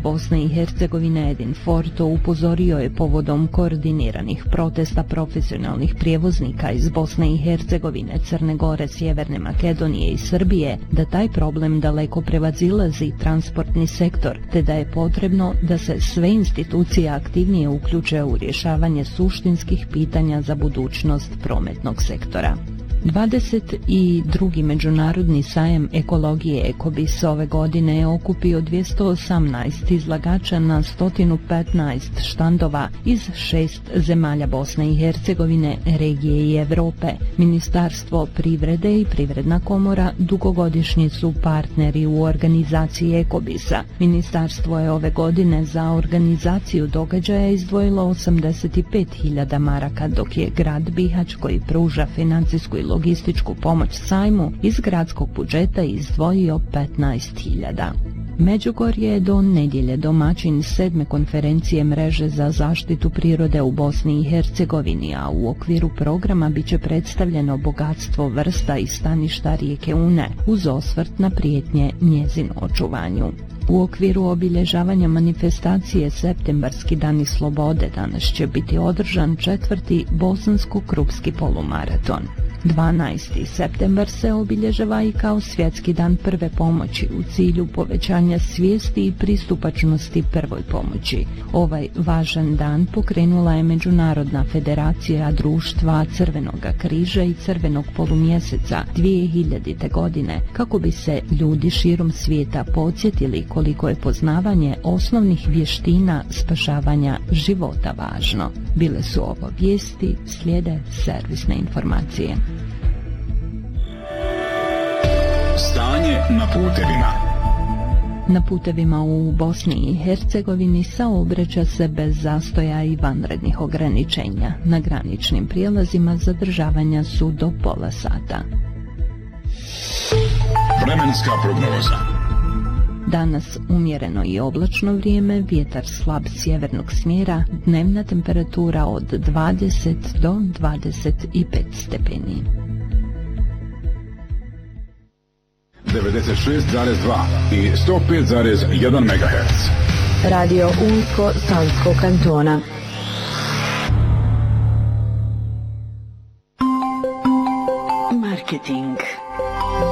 Bosne i Hercegovine Edin Forto upozorio je povodom koordiniranih protesta profesionalnih prijevoznika iz Bosne i Hercegovine, Crne Gore, Sjeverne Makedonije i Srbije da taj problem daleko prevazilazi transportni sektor, te da je potrebno da se sve institucije aktivnije uključe u rješavanje suštinskih pitanja za budućnost prometnog sektora. 22. međunarodni sajam ekologije Ekobis ove godine je okupio 218 izlagača na 115 štandova iz 6 zemalja Bosne i Hercegovine, regije i Europe. Ministarstvo privrede i Privredna komora dugogodišnji su partneri u organizaciji Ekobisa. Ministarstvo je ove godine za organizaciju događaja izdvojilo 85.000 maraka, dok je grad Bihać, koji pruža financijsku i logističku pomoć sajmu, iz gradskog budžeta izdvojio 15.000. Međugorje je do nedjelje domaćin 7. konferencije mreže za zaštitu prirode u Bosni i Hercegovini, a u okviru programa biće predstavljeno bogatstvo vrsta i staništa rijeke Une, uz osvrt na prijetnje njezinu očuvanju. U okviru obilježavanja manifestacije Septembarski dani slobode danas će biti održan 4. bosansko-krupski polumaraton. 12. septembar se obilježava i kao svjetski dan prve pomoći u cilju povećanja svijesti i pristupačnosti prvoj pomoći. Ovaj važan dan pokrenula je Međunarodna federacija društva Crvenoga križa i Crvenog polumjeseca 2000. godine, kako bi se ljudi širom svijeta podsjetili koliko je poznavanje osnovnih vještina spašavanja života važno. Bile su ovo vijesti, slijede servisne informacije. Stanje na putevima. Na putevima u Bosni i Hercegovini saobraća se bez zastoja i vanrednih ograničenja. Na graničnim prijelazima zadržavanja su do pola sata. Vremenska prognoza. Danas umjereno i oblačno vrijeme, vjetar slab sjevernog smjera, dnevna temperatura od 20 do 25 stepeni. 96,2 i 105,1 MHz. Radio Unsko Sanskog kantona. Marketing.